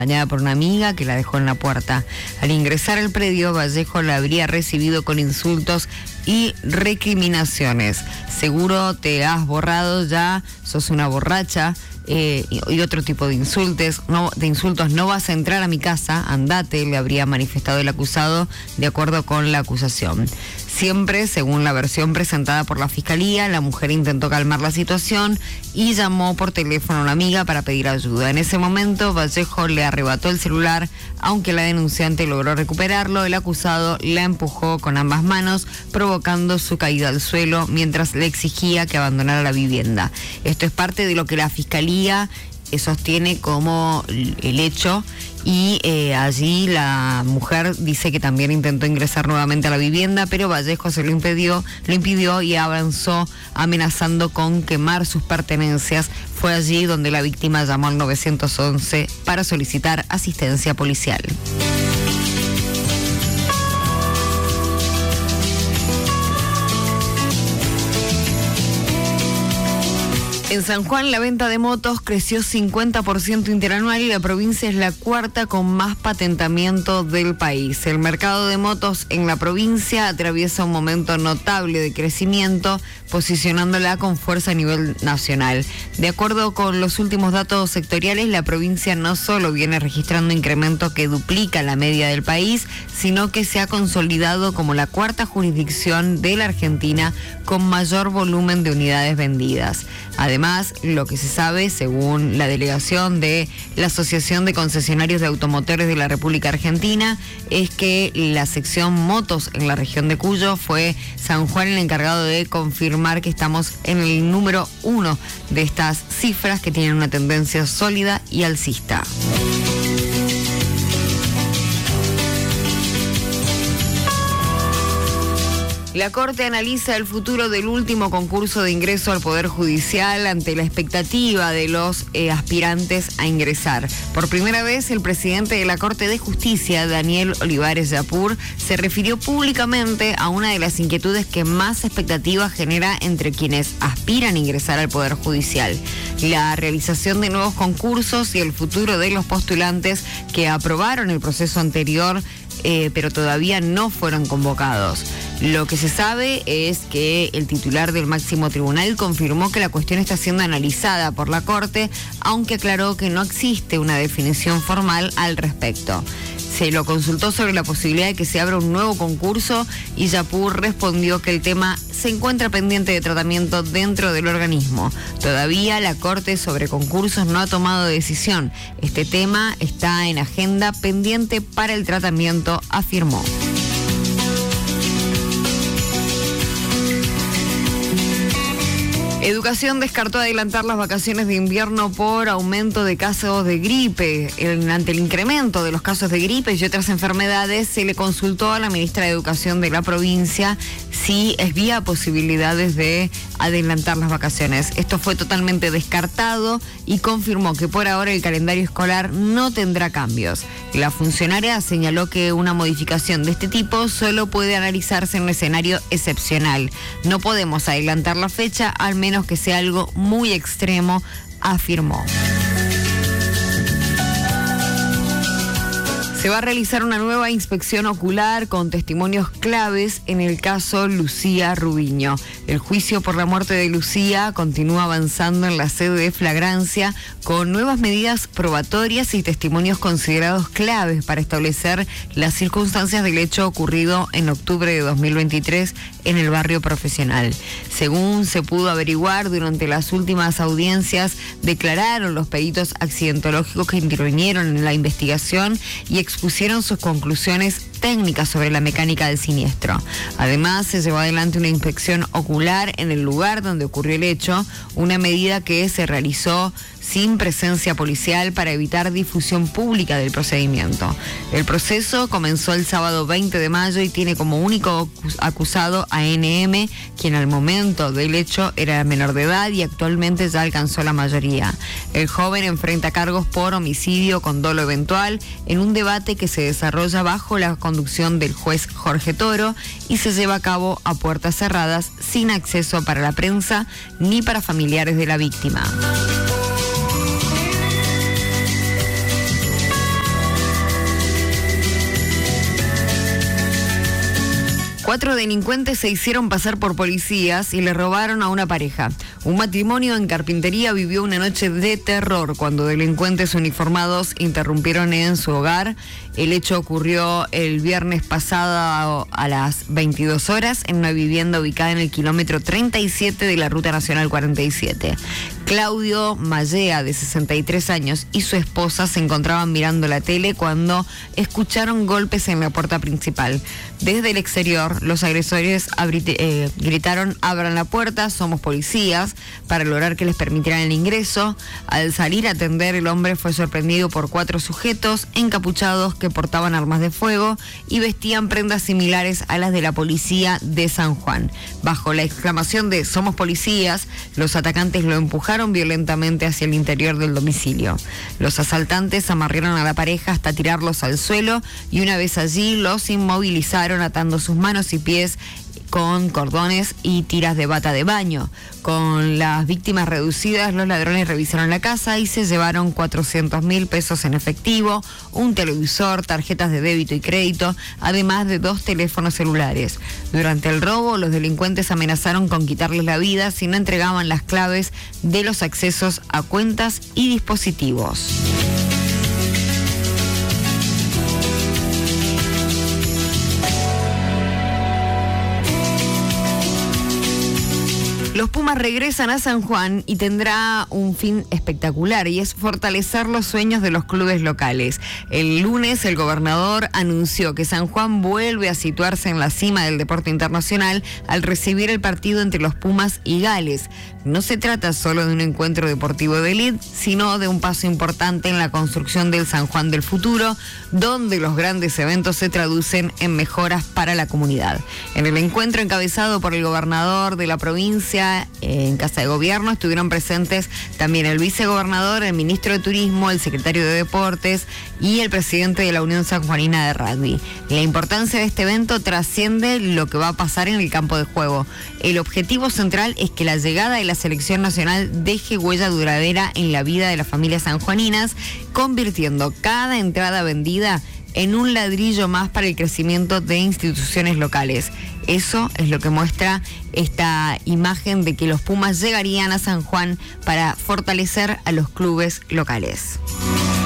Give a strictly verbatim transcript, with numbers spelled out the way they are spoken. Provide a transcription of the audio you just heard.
acompañada por una amiga que la dejó en la puerta. Al ingresar al predio, Vallejo la habría recibido con insultos y recriminaciones. Seguro te has borrado ya, sos una borracha. Eh, y, y otro tipo de insultos, no, de insultos, no vas a entrar a mi casa, andate, le habría manifestado el acusado de acuerdo con la acusación. Siempre, según la versión presentada por la Fiscalía, la mujer intentó calmar la situación y llamó por teléfono a una amiga para pedir ayuda. En ese momento, Vallejo le arrebató el celular, aunque la denunciante logró recuperarlo. El acusado la empujó con ambas manos, provocando su caída al suelo mientras le exigía que abandonara la vivienda. Esto es parte de lo que la Fiscalía sostiene como el hecho y eh, allí la mujer dice que también intentó ingresar nuevamente a la vivienda, pero Vallejo se lo impidió, lo impidió y avanzó amenazando con quemar sus pertenencias. Fue allí donde la víctima llamó al nueve once para solicitar asistencia policial. En San Juan, la venta de motos creció cincuenta por ciento interanual y la provincia es la cuarta con más patentamiento del país. El mercado de motos en la provincia atraviesa un momento notable de crecimiento, posicionándola con fuerza a nivel nacional. De acuerdo con los últimos datos sectoriales, la provincia no solo viene registrando incremento que duplica la media del país, sino que se ha consolidado como la cuarta jurisdicción de la Argentina con mayor volumen de unidades vendidas. Además, lo que se sabe, según la delegación de la Asociación de Concesionarios de Automotores de la República Argentina, es que la sección motos en la región de Cuyo fue San Juan el encargado de confirmar que estamos en el número uno de estas cifras que tienen una tendencia sólida y alcista. La Corte analiza el futuro del último concurso de ingreso al Poder Judicial ante la expectativa de los eh, aspirantes a ingresar. Por primera vez, el presidente de la Corte de Justicia, Daniel Olivares Yapur, se refirió públicamente a una de las inquietudes que más expectativas genera entre quienes aspiran a ingresar al Poder Judicial: la realización de nuevos concursos y el futuro de los postulantes que aprobaron el proceso anterior, eh, pero todavía no fueron convocados. Lo que se sabe es que el titular del máximo tribunal confirmó que la cuestión está siendo analizada por la Corte, aunque aclaró que no existe una definición formal al respecto. Se lo consultó sobre la posibilidad de que se abra un nuevo concurso y Yapur respondió que el tema se encuentra pendiente de tratamiento dentro del organismo. Todavía la Corte sobre concursos no ha tomado decisión. Este tema está en agenda pendiente para el tratamiento, afirmó. Educación descartó adelantar las vacaciones de invierno por aumento de casos de gripe. El, ante el incremento de los casos de gripe y otras enfermedades, se le consultó a la ministra de Educación de la provincia si había posibilidades de adelantar las vacaciones. Esto fue totalmente descartado y confirmó que por ahora el calendario escolar no tendrá cambios. La funcionaria señaló que una modificación de este tipo solo puede analizarse en un escenario excepcional. No podemos adelantar la fecha, al menos que sea algo muy extremo, afirmó. Se va a realizar una nueva inspección ocular con testimonios claves en el caso Lucía Rubiño. El juicio por la muerte de Lucía continúa avanzando en la sede de flagrancia con nuevas medidas probatorias y testimonios considerados claves para establecer las circunstancias del hecho ocurrido en octubre de dos mil veintitrés en el barrio Profesional. Según se pudo averiguar durante las últimas audiencias, declararon los peritos accidentológicos que intervinieron en la investigación y expusieron sus conclusiones técnicas sobre la mecánica del siniestro. Además, se llevó adelante una inspección ocular en el lugar donde ocurrió el hecho, una medida que se realizó sin presencia policial para evitar difusión pública del procedimiento. El proceso comenzó el sábado veinte de mayo y tiene como único acusado a N M, quien al momento del hecho era menor de edad y actualmente ya alcanzó la mayoría. El joven enfrenta cargos por homicidio con dolo eventual en un debate que se desarrolla bajo la conducción del juez Jorge Toro y se lleva a cabo a puertas cerradas, sin acceso para la prensa ni para familiares de la víctima. Cuatro delincuentes se hicieron pasar por policías y le robaron a una pareja. Un matrimonio en Carpintería vivió una noche de terror cuando delincuentes uniformados interrumpieron en su hogar. El hecho ocurrió el viernes pasado a las veintidós horas en una vivienda ubicada en el kilómetro treinta y siete de la Ruta Nacional cuarenta y siete. Claudio Mallea, de sesenta y tres años, y su esposa se encontraban mirando la tele cuando escucharon golpes en la puerta principal. Desde el exterior, los agresores abrite, eh, gritaron: "Abran la puerta, somos policías", para lograr que les permitieran el ingreso. Al salir a atender, el hombre fue sorprendido por cuatro sujetos encapuchados que portaban armas de fuego y vestían prendas similares a las de la policía de San Juan. Bajo la exclamación de "somos policías", los atacantes lo empujaron violentamente hacia el interior del domicilio. Los asaltantes amarraron a la pareja hasta tirarlos al suelo y una vez allí los inmovilizaron atando sus manos y pies con cordones y tiras de bata de baño. Con las víctimas reducidas, los ladrones revisaron la casa y se llevaron cuatrocientos mil pesos en efectivo, un televisor, tarjetas de débito y crédito, además de dos teléfonos celulares. Durante el robo, los delincuentes amenazaron con quitarles la vida si no entregaban las claves de los accesos a cuentas y dispositivos. Los Pumas regresan a San Juan y tendrá un fin espectacular, y es fortalecer los sueños de los clubes locales. El lunes el gobernador anunció que San Juan vuelve a situarse en la cima del deporte internacional al recibir el partido entre los Pumas y Gales. No se trata solo de un encuentro deportivo de élite, sino de un paso importante en la construcción del San Juan del futuro, donde los grandes eventos se traducen en mejoras para la comunidad. En el encuentro encabezado por el gobernador de la provincia, en Casa de Gobierno, estuvieron presentes también el vicegobernador, el ministro de Turismo, el secretario de Deportes y el presidente de la Unión Sanjuanina de Rugby. La importancia de este evento trasciende lo que va a pasar en el campo de juego. El objetivo central es que la llegada de la selección nacional deje huella duradera en la vida de las familias sanjuaninas, convirtiendo cada entrada vendida en un ladrillo más para el crecimiento de instituciones locales. Eso es lo que muestra esta imagen de que los Pumas llegarían a San Juan para fortalecer a los clubes locales.